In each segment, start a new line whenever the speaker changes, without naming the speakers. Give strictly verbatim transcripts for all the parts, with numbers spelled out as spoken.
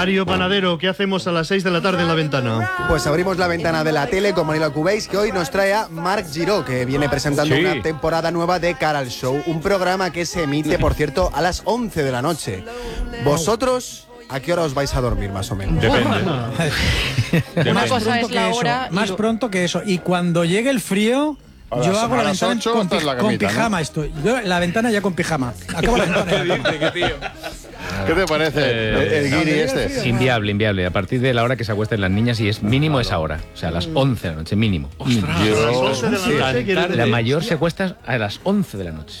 Mario Panadero, ¿qué hacemos a las seis de la tarde en La Ventana?
Pues abrimos la ventana de la tele con Manila Cubéis, que hoy nos trae a Marc Giró, que viene presentando
Sí.
una temporada nueva de Cara al Show. Un programa que se emite, por cierto, a las once de la noche. ¿Vosotros a qué hora os vais a dormir, más o menos?
Depende.
Una cosa es la
eso,
hora. y
más
lo-
pronto que eso. Y cuando llegue el frío,
A
yo
las-
hago
a
la
las
ventana
ocho
con,
estás
pi-
en la
con
camita,
pijama.
¿no?
Estoy. Yo la ventana ya con pijama. Acabo la ventana.
¿Qué te parece
Eh,
el, el guiri este?
Inviable, inviable. A partir de la hora que se acuesten las niñas y es mínimo esa hora. O sea, a las once de la noche, mínimo.
Yo-
A las once de la
sí.
noche, ¿quieres
La
decir?
mayor se acuesta a las once de la noche.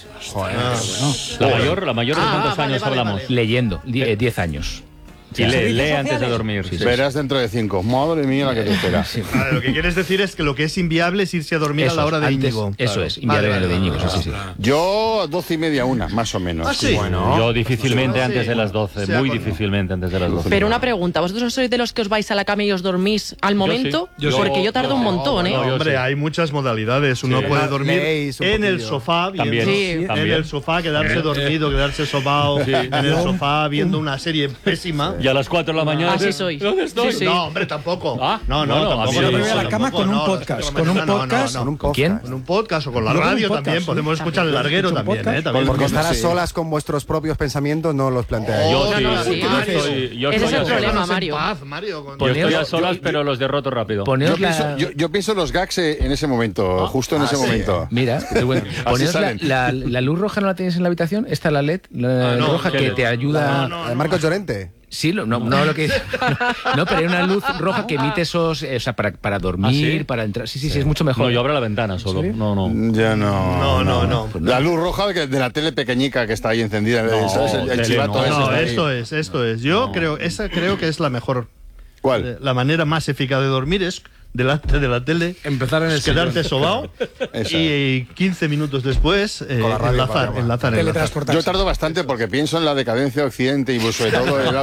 La mayor, la mayor de
Ah,
cuántos
vale,
años
vale,
hablamos.
vale.
Leyendo, die- eh, diez años.
Y lee,
Servicios
lee antes de
sociales.
dormir. Sí, sí.
Verás dentro de cinco. Madre mía la que te espera.
Vale, lo que quieres decir es que lo que es inviable es irse a dormir
Eso
a la hora
es,
de
antes-
Íñigo.
Eso
Claro.
es, inviable
Vale,
lo de
vale,
Íñigo,
vale.
sí, sí, sí.
Yo doce y media, una, más o menos.
Ah, sí.
Bueno.
Yo difícilmente
Sí.
antes de las doce,
Sea
muy
con-
difícilmente antes de las doce.
Pero una pregunta, ¿vosotros sois de los que os vais a la cama y os dormís al momento?
sí. Yo
Porque
sí.
yo tardo un montón, ¿eh?
No, yo
Hombre,
sí.
hay muchas modalidades. Uno
Sí.
puede dormir
Leéis un
en el
poquillo.
sofá, viendo,
También.
Sí.
en
También.
el sofá, quedarse dormido, quedarse sobao en el sofá viendo una serie pésima.
Y a las cuatro de la mañana.
Así soy.
¿Dónde estoy?
Sí, sí.
No, hombre, tampoco.
Ah,
no, no,
bueno, a
tampoco.
mí
Yo
no
me
me
voy a la cama
tampoco,
con un
no,
podcast.
no,
Con un
no, no,
podcast.
no,
Con un
¿Con quién?
podcast.
Con un podcast o con la
Yo con un
radio
podcast,
también.
sí.
Podemos escuchar el larguero
¿Escucho un
también,
podcast?
¿eh? También.
Porque estar a
Sí.
solas con vuestros propios pensamientos no los planteáis.
Yo
No,
sí,
no, sí.
yo estoy, yo
Ese
estoy
es el
a
problema,
solas.
Mario.
En paz, Mario. con-
Yo estoy a
Poneos-
solas,
yo-
pero los derroto rápido.
Poneos
Yo pienso,
la-
yo, yo pienso los gags eh, en ese momento, justo en ese momento.
Mira, qué bueno. Poneos la,
salen.
la- la luz roja no la tienes en la habitación. Esta la L E D, la
Ah, no,
roja
¿qué
que
L E D?
te ayuda.
No, no,
Eh, Marcos Llorente.
Sí, lo- no, no lo que no, pero hay una luz roja que emite esos, eh, o sea, para, para dormir,
¿Ah, sí?
para entrar. Sí, sí, sí, es mucho mejor.
No, yo abro la ventana solo. No, no.
Ya no.
No, no, no.
La luz roja que- de la tele pequeñica que está ahí encendida.
No,
¿sabes? El, el
tele
chivato
no.
ese
No,
está ahí.
esto es, esto es. Yo creo, esa creo que es la mejor.
¿Cuál?
eh, La manera más eficaz de dormir es delante de la tele,
Empezar en el
quedarte sobao
Esa.
y quince minutos después eh,
Con la radio
enlazar,
para llamar.
enlazar, enlazar.
Teletransportarse.
Yo tardo bastante porque pienso en la decadencia de Occidente y pues, sobre todo el-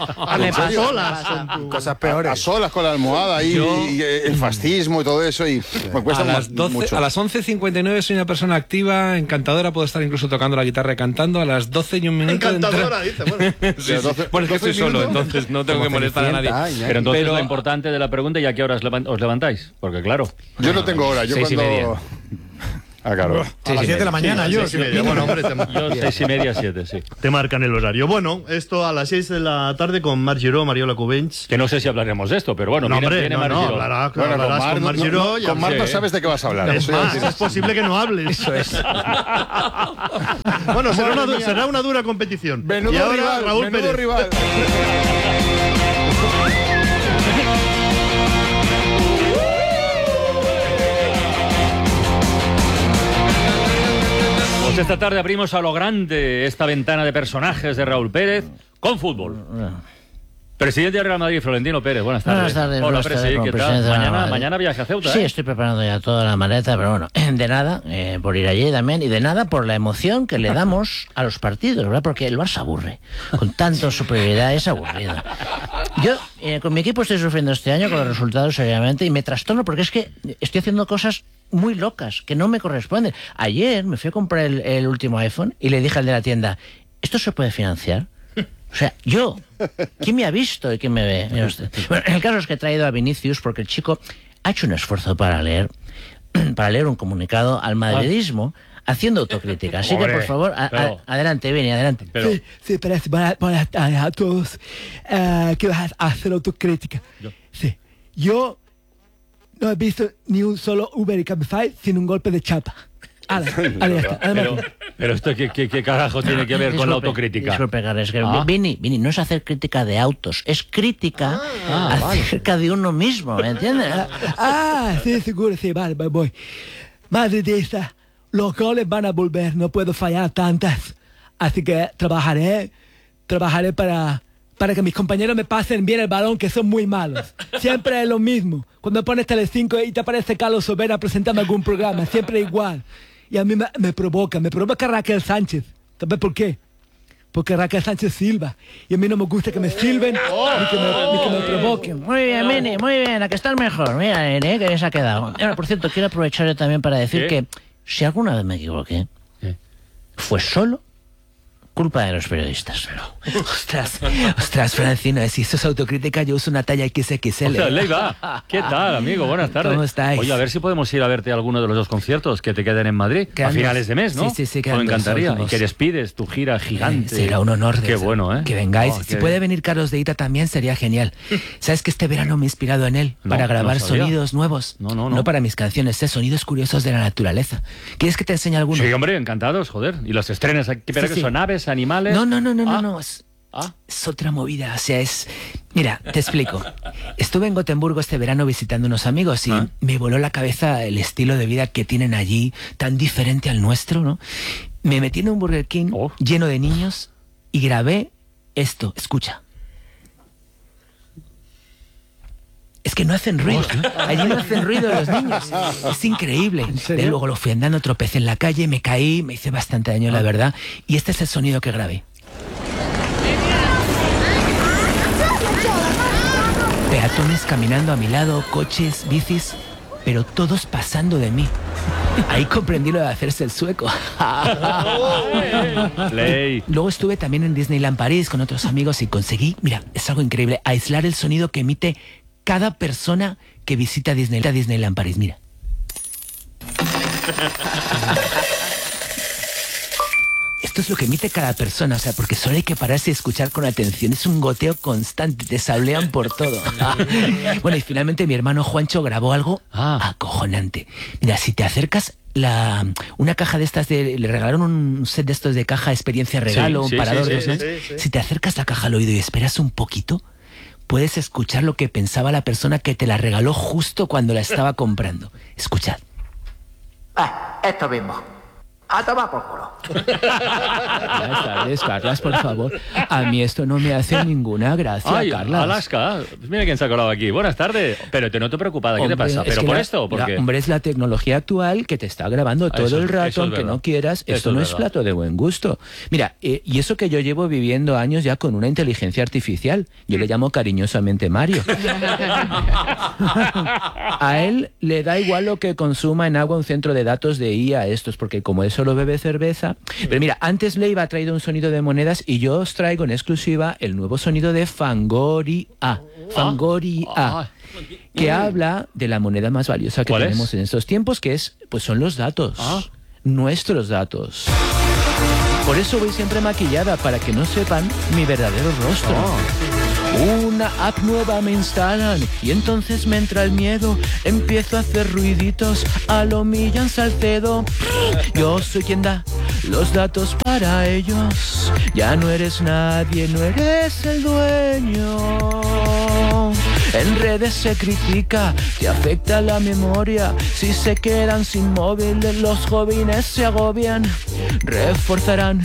A
Me
las
pasa,
solas
me pasa.
con tu-
Cosas
a
peores.
solas con la almohada y, y, eh, el fascismo y todo eso y me cuesta
A las,
mu-
doce,
mucho.
a las once cincuenta y nueve soy una persona activa, encantadora, puedo estar incluso tocando la guitarra y cantando. A las doce y un minuto...
Encantadora, dice. Bueno.
Sí,
De
sí.
doce-
Bueno, es que estoy
doce
solo,
minutos.
entonces no tengo
Como
que molestar a nadie.
Cenicienta, Iñaki.
Pero entonces
Pero-
lo importante de la pregunta, ¿y a qué horas leva- os levantáis? Porque claro.
Yo no tengo hora, yo
Seis y
cuando...
media.
Ah, claro.
A las siete de la mañana, yo.
Seis y media. Bueno, hombre, te,
Yo seis y media, siete, sí.
te marcan el horario. Bueno, esto a las seis de la tarde con Marc Giró, Mariola Cubens.
Que no sé si hablaremos de esto, pero bueno,
No,
viene,
hombre,
viene
no,
Marc
no,
Giró.
hablará,
Bueno, con
hablarás
Mar,
con
no,
Marc
no,
Giró.
no,
ya
con Mar
sé.
no sabes de qué vas a hablar.
Es
Eso ya
más,
sí.
es posible que no hables. Eso es. Bueno, será una, du- será una dura competición.
Menudo
y ahora
rival,
Raúl
menudo
Pérez.
rival.
Pues esta tarde abrimos a lo grande esta ventana de personajes de Raúl Pérez con fútbol. Presidente del Real Madrid, Florentino Pérez, buenas tardes.
Buenas tardes,
Hola,
buenas
Presi,
tardes, como
¿qué tal?
presidente de la
Mañana,
Madrid.
mañana viaje a Ceuta,
Sí,
¿eh?
estoy preparando ya toda la maleta, pero bueno, de nada, eh, por ir allí también, y de nada por la emoción que le damos a los partidos, ¿verdad? Porque el Barça aburre, con tanto superioridad es aburrido. Yo, eh, con mi equipo estoy sufriendo este año con los resultados seriamente y me trastorno porque es que estoy haciendo cosas muy locas que no me corresponden. Ayer me fui a comprar el, el último iPhone y le dije al de la tienda, ¿esto se puede financiar? O sea, yo, ¿quién me ha visto y quién me ve? Mira usted. Bueno, el caso es que he traído a Vinicius porque el chico ha hecho un esfuerzo para leer, para leer un comunicado al madridismo haciendo autocrítica. Así que, por favor, a- a-
pero-
adelante, Vini, adelante.
Pero,
Sí, sí, pero es buenas, buenas tardes a todos. Eh, que vas a hacer autocrítica. Sí, yo no he visto ni un solo Uber y Cabify sin un golpe de chapa. Ala, ala, ya está.
pero,
Además,
pero esto, ¿qué, qué, qué carajos tiene que ver con la
Disculpe,
autocrítica?
Disculpe, Carles, es que
Ah.
Vini, Vini, no es hacer crítica de autos, es crítica
Ah,
acerca de uno mismo, ¿me entiendes?
ah, sí, seguro, sí, vale, voy, voy. Madridista, los goles van a volver, no puedo fallar tantas. Así que trabajaré, trabajaré para, para que mis compañeros me pasen bien el balón, que son muy malos. Siempre es lo mismo. Cuando pones Telecinco y te aparece Carlos Sobera presentando algún programa, siempre igual. Y a mí me, me provoca, me provoca Raquel Sánchez. ¿Sabes por qué? Porque Raquel Sánchez silba. Y a mí no me gusta que me silben ni que me, ni que me provoquen.
Muy bien, Vini, muy bien, a que estás mejor. Mira, Vini, que bien se ha quedado. Ahora, por cierto, quiero aprovechar yo también para decir
¿Qué?
que si alguna vez me equivoqué,
¿Qué?
fue solo culpa de los periodistas.
Ostras, ostras, Francino, si eso es autocrítica, yo uso una talla equis equis ele.
O sea, Leiva, ¿qué tal, amigo? Buenas tardes.
¿Cómo estáis?
Oye, a ver si podemos ir a verte a alguno de los dos conciertos que te queden en Madrid
Quedan
a finales
dos.
de mes, ¿no?
Sí, sí, sí,
Me
quedan dos
encantaría. Y
últimos.
que despides tu gira gigante.
Eh, será un honor.
Qué bueno, ¿eh?
Que vengáis.
Oh,
si
qué-
puede venir Carlos de Ita también, sería genial. ¿Sabes que este verano me he inspirado en él
No,
para grabar
no sabía.
sonidos nuevos?
No, no, no.
No para mis canciones, ¿eh? Sonidos curiosos de la naturaleza. ¿Quieres que te enseñe alguno?
Sí, hombre, encantados, joder. Y los estrenas aquí, pero
Sí,
que
sí.
son aves, animales.
No, no, no, no,
Ah.
no, no. Es,
Ah.
es otra movida. O sea, es. Mira, te explico. Estuve en Gotemburgo este verano visitando unos amigos y
Ah.
me voló la cabeza el estilo de vida que tienen allí, tan diferente al nuestro, ¿no? Me metí en un Burger King
Oh.
lleno de niños y grabé esto. Escucha. Es que no hacen ruido. Allí no hacen ruido los niños. Es increíble. De luego lo fui andando, tropecé en la calle, me caí, me hice bastante daño, la verdad. Y este es el sonido que grabé. Peatones caminando a mi lado, coches, bicis, pero todos pasando de mí. Ahí comprendí lo de hacerse el sueco.
Ley.
Luego estuve también en Disneyland París con otros amigos y conseguí, mira, es algo increíble, aislar el sonido que emite cada persona que visita Disney, a Disneyland París. Mira. Esto es lo que emite cada persona, o sea, porque solo hay que pararse y escuchar con atención. Es un goteo constante, te sablean por todo. Bueno, y finalmente mi hermano Juancho grabó algo
Ah.
acojonante. Mira, si te acercas, la, una caja de estas, de, le regalaron un set de estos de caja experiencia regalo,
Sí, sí,
un parador
sí,
de
sí,
esos.
sí, sí.
Si te acercas la caja al oído y esperas un poquito, puedes escuchar lo que pensaba la persona que te la regaló justo cuando la estaba comprando. Escuchad.
Ah, esto mismo. A tomar por culo.
Buenas tardes, Carlas, por favor. A mí esto no me hace ninguna gracia,
Ay,
Carlas.
Alaska. Pues mira quién se ha colado aquí. Buenas tardes. Pero te noto preocupada. ¿Qué te
Hombre,
pasa?
es
¿Pero
que
por
la-
esto o por
la-
qué?
Hombre, es la tecnología actual que te está grabando todo
Eso-
el rato,
eso es
aunque
verdad.
no quieras.
Eso
Esto
es
no es
verdad.
plato de buen gusto. Mira, eh, y eso que yo llevo viviendo años ya con una inteligencia artificial. Yo le llamo cariñosamente Mario. A él le da igual lo que consuma en agua un centro de datos de I A estos, porque como él solo bebe cerveza. Pero mira, antes Leiva ha traído un sonido de monedas y yo os traigo en exclusiva el nuevo sonido de Fangoria. Fangoria.
Ah.
Que habla de la moneda más valiosa que
¿Cuál es?
tenemos en estos tiempos, que es, pues son los datos.
Ah.
Nuestros datos. Por eso voy siempre maquillada, para que no sepan mi verdadero rostro. Una app nueva me instalan y entonces me entra el miedo. Empiezo a hacer ruiditos a lo Millán Salcedo. Yo soy quien da los datos para ellos. Ya no eres nadie, no eres el dueño. En redes se critica, te afecta la memoria. Si se quedan sin móvil, los jóvenes se agobian. Reforzarán